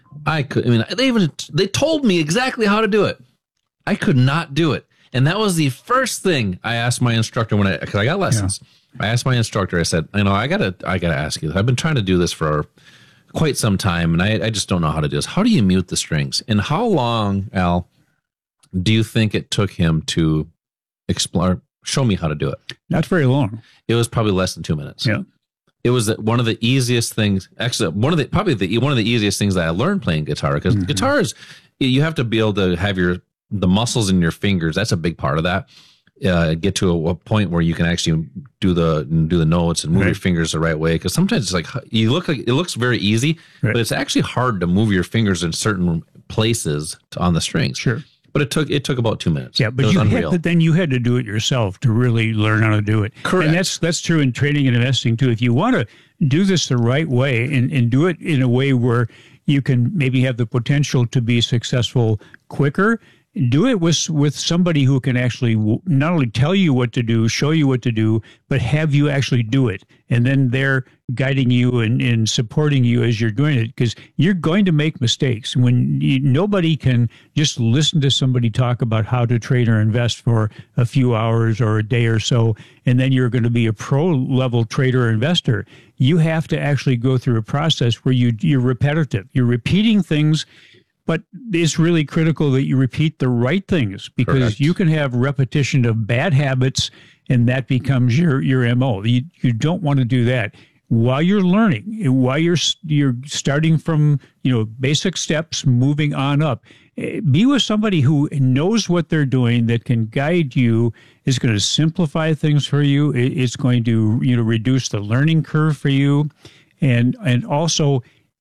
They told me exactly how to do it. I could not do it. And that was the first thing I asked my instructor because I got lessons. Yeah. I asked my instructor, I said, I gotta ask you, I've been trying to do this for quite some time, and I just don't know how to do this. How do you mute the strings? And how long, Al, do you think it took him to show me how to do it? Not very long. It was probably less than 2 minutes. Yeah. It was one of the easiest things, actually one of the easiest things that I learned playing guitar, because guitars, you have to be able to have the muscles in your fingers. That's a big part of that. get to a point where you can actually do the notes and move your fingers the right way. Because sometimes it's like it looks very easy, but it's actually hard to move your fingers in certain places on the strings. Sure. But it took about 2 minutes. Yeah, but then you had to do it yourself to really learn how to do it. Correct. And that's true in trading and investing too. If you want to do this the right way and do it in a way where you can maybe have the potential to be successful quicker, do it with somebody who can actually not only tell you what to do, show you what to do, but have you actually do it. And then they're guiding you and supporting you as you're doing it, because you're going to make mistakes. Nobody can just listen to somebody talk about how to trade or invest for a few hours or a day or so, and then you're going to be a pro-level trader or investor. You have to actually go through a process where you're repetitive. You're repeating things. But it's really critical that you repeat the right things, because you can have repetition of bad habits and that becomes your MO. You don't want to do that. While you're learning, while you're starting from, basic steps, moving on up, be with somebody who knows what they're doing, that can guide you, is going to simplify things for you. It's going to, reduce the learning curve for you. And also,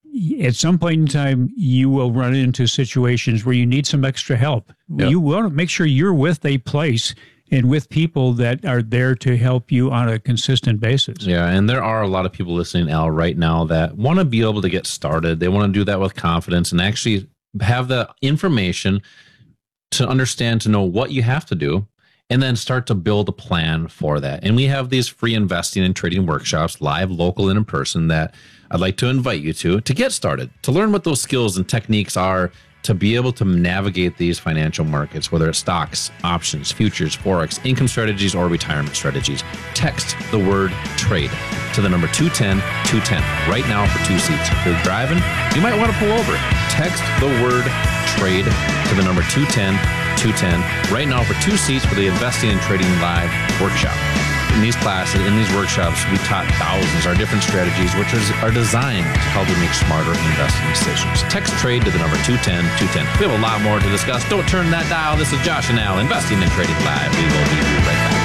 at some point in time, you will run into situations where you need some extra help. Yep. You want to make sure you're with a place and with people that are there to help you on a consistent basis. Yeah, and there are a lot of people listening, Al, right now that want to be able to get started. They want to do that with confidence and actually have the information to understand, to know what you have to do, and then start to build a plan for that. And we have these free investing and trading workshops, live, local, and in person, that I'd like to invite you to get started, to learn what those skills and techniques are, to be able to navigate these financial markets, whether it's stocks, options, futures, forex, income strategies, or retirement strategies. Text the word trade to the number 210-210 right now for 2 seats. If you're driving, you might want to pull over. Text the word trade to the number 210-210 right now for 2 seats for the Investing and Trading Live workshop. In these classes, in these workshops, we taught thousands of different strategies, which are designed to help you make smarter investing decisions. Text trade to the number 210-210. We have a lot more to discuss. Don't turn that dial. This is Josh and Al, Investing and Trading Live. We will be right back.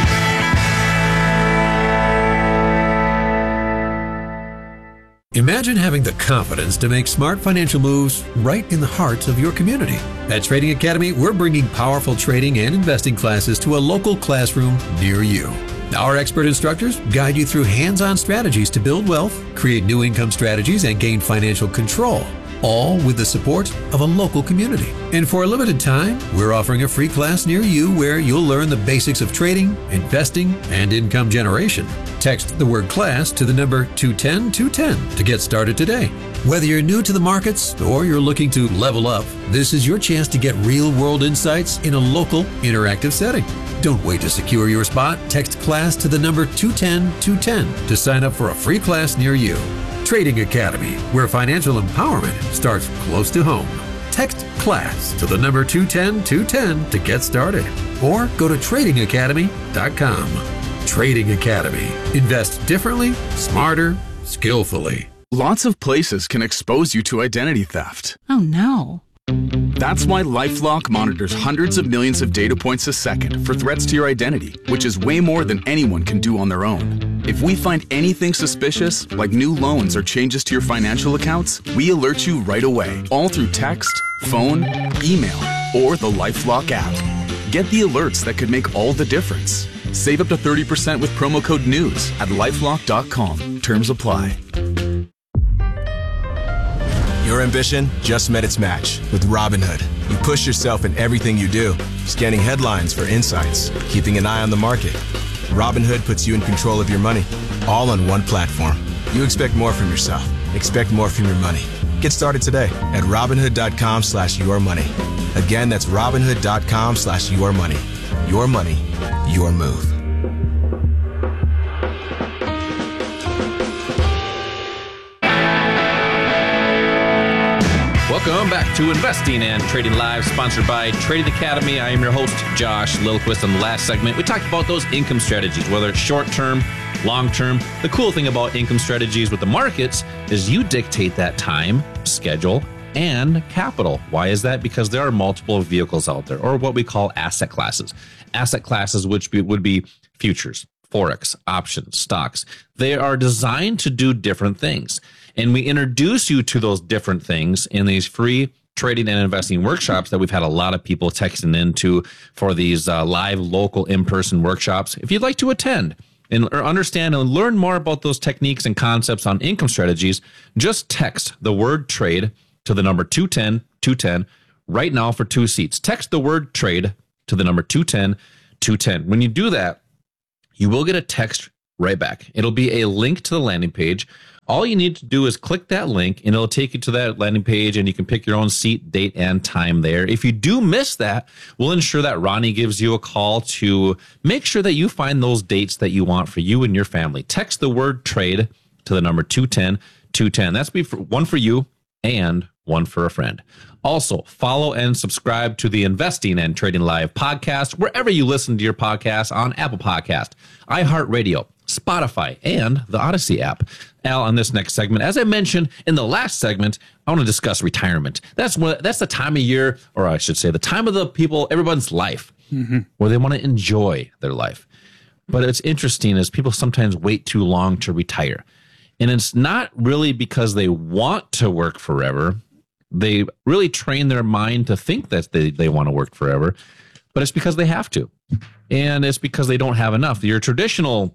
Imagine having the confidence to make smart financial moves right in the heart of your community. At Trading Academy, we're bringing powerful trading and investing classes to a local classroom near you. Our expert instructors guide you through hands-on strategies to build wealth, create new income strategies, and gain financial control, all with the support of a local community. And for a limited time, we're offering a free class near you where you'll learn the basics of trading, investing, and income generation. Text the word class to the number 210-210 to get started today. Whether you're new to the markets or you're looking to level up, this is your chance to get real-world insights in a local, interactive setting. Don't wait to secure your spot. Text class to the number 210-210 to sign up for a free class near you. Trading Academy, where financial empowerment starts close to home. Text class to the number 210-210 to get started, or go to tradingacademy.com. Trading Academy. Invest differently, smarter, skillfully. Lots of places can expose you to identity theft. Oh no. That's why LifeLock monitors hundreds of millions of data points a second for threats to your identity, which is way more than anyone can do on their own. If we find anything suspicious, like new loans or changes to your financial accounts, we alert you right away, all through text, phone, email, or the LifeLock app. Get the alerts that could make all the difference. Save up to 30% with promo code NEWS at LifeLock.com. Terms apply. Your ambition just met its match with Robinhood. You push yourself in everything you do, scanning headlines for insights, keeping an eye on the market. Robinhood puts you in control of your money, all on one platform. You expect more from yourself. Expect more from your money. Get started today at Robinhood.com/yourmoney. Again, that's Robinhood.com/yourmoney. Your money, your move. Welcome back to Investing and Trading Live, sponsored by Trading Academy. I am your host, Josh Lillquist. On the last segment, we talked about those income strategies, whether it's short-term, long-term. The cool thing about income strategies with the markets is you dictate that time, schedule, and capital. Why is that? Because there are multiple vehicles out there, or what we call asset classes. Asset classes, which would be futures, forex, options, stocks. They are designed to do different things. And we introduce you to those different things in these free trading and investing workshops that we've had a lot of people texting into for these live, local, in-person workshops. If you'd like to attend and understand and learn more about those techniques and concepts on income strategies, just text the word trade to the number 210-210 right now for 2 seats. Text the word trade to the number 210-210. When you do that, you will get a text right back. It'll be a link to the landing page. All you need to do is click that link and it'll take you to that landing page and you can pick your own seat, date, and time there. If you do miss that, we'll ensure that Ronnie gives you a call to make sure that you find those dates that you want for you and your family. Text the word trade to the number 210-210. That's one for you and one for a friend. Also, follow and subscribe to the Investing and Trading Live podcast wherever you listen to your podcasts, on Apple Podcast, iHeartRadio, Spotify, and the Odyssey app. Al, on this next segment, as I mentioned in the last segment, I want to discuss retirement. That's the time of year, or I should say the time of the people, everyone's life, where they want to enjoy their life. But it's interesting is people sometimes wait too long to retire. And it's not really because they want to work forever. They really train their mind to think that they want to work forever, but it's because they have to. And it's because they don't have enough. Your traditional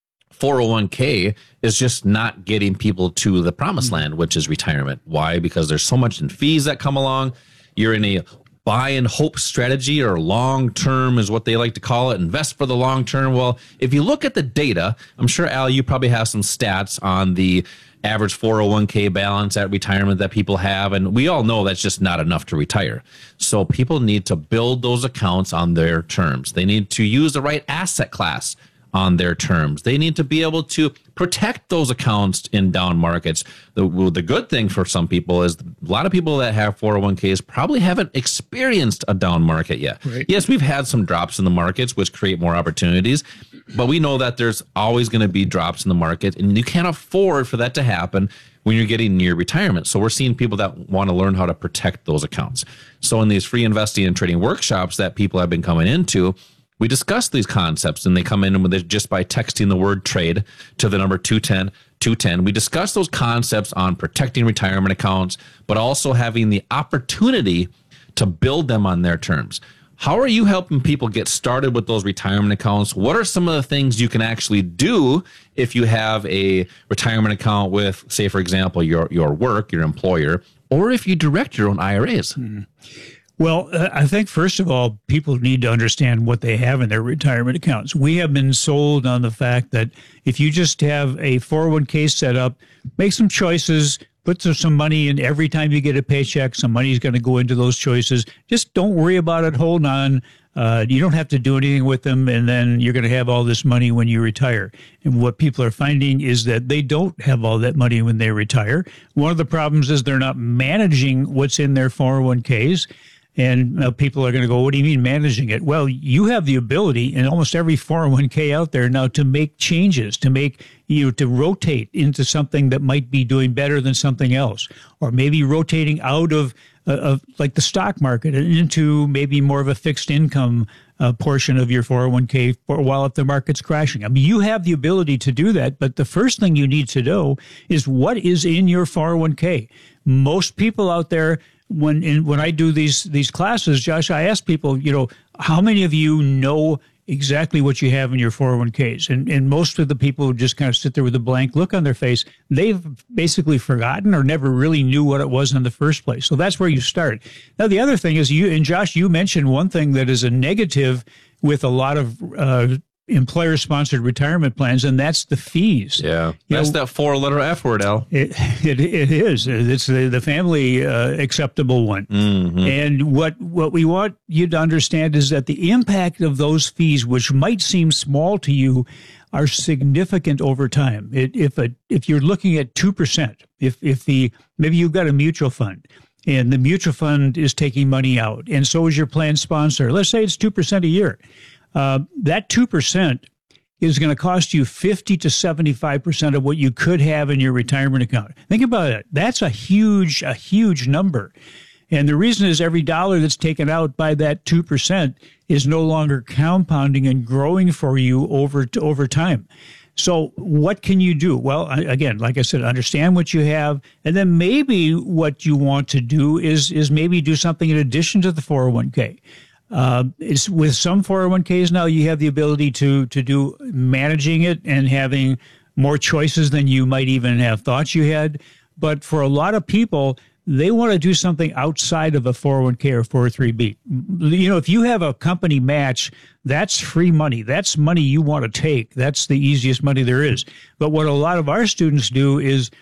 401k is just not getting people to the promised land, which is retirement. Why? Because there's so much in fees that come along. You're in a buy and hope strategy, or long term is what they like to call it. Invest for the long term. Well, if you look at the data, I'm sure, Al, you probably have some stats on the average 401k balance at retirement that people have. And we all know that's just not enough to retire. So people need to build those accounts on their terms. They need to use the right asset class on their terms. They need to be able to protect those accounts in down markets. The good thing for some people is a lot of people that have 401ks probably haven't experienced a down market yet. Right. Yes, we've had some drops in the markets, which create more opportunities, but we know that there's always going to be drops in the market, and you can't afford for that to happen when you're getting near retirement. So we're seeing people that want to learn how to protect those accounts. So in these free investing and trading workshops that people have been coming into, we discuss these concepts, and they come in with it just by texting the word trade to the number 210-210. We discuss those concepts on protecting retirement accounts, but also having the opportunity to build them on their terms. How are you helping people get started with those retirement accounts? What are some of the things you can actually do if you have a retirement account with, say, for example, your work, your employer, or if you direct your own IRAs? Well, I think, first of all, people need to understand what they have in their retirement accounts. We have been sold on the fact that if you just have a 401k set up, make some choices, put some money in every time you get a paycheck, some money is going to go into those choices. Just don't worry about it. Hold on. You don't have to do anything with them, and then you're going to have all this money when you retire. And what people are finding is that they don't have all that money when they retire. One of the problems is they're not managing what's in their 401ks. And people are going to go, what do you mean managing it? Well, you have the ability in almost every 401k out there now to make changes, to rotate into something that might be doing better than something else, or maybe rotating out of like the stock market and into maybe more of a fixed income portion of your 401k for a while if the market's crashing. I mean, you have the ability to do that, but the first thing you need to know is what is in your 401k. Most people out there, when I do these classes, Josh, I ask people, how many of you know exactly what you have in your 401ks? And most of the people who just kind of sit there with a blank look on their face, they've basically forgotten or never really knew what it was in the first place. So that's where you start. Now, the other thing is, Josh, you mentioned one thing that is a negative with a lot of employer-sponsored retirement plans, and that's the fees. Yeah, that's that 4-letter F word, Al. It is. It's the family acceptable one. Mm-hmm. And what we want you to understand is that the impact of those fees, which might seem small to you, are significant over time. If you're looking at 2%, maybe you've got a mutual fund, and the mutual fund is taking money out, and so is your plan sponsor. Let's say it's 2% a year. That 2% is going to cost you 50 to 75% of what you could have in your retirement account. Think about it. That's a huge number. And the reason is every dollar that's taken out by that 2% is no longer compounding and growing for you over time. So what can you do? Well, again, like I said, understand what you have. And then maybe what you want to do is maybe do something in addition to the 401k. It's with some 401ks now, you have the ability to do managing it and having more choices than you might even have thought you had. But for a lot of people, they want to do something outside of a 401k or 403b. You know, if you have a company match, that's free money. That's money you want to take. That's the easiest money there is. But what a lot of our students do is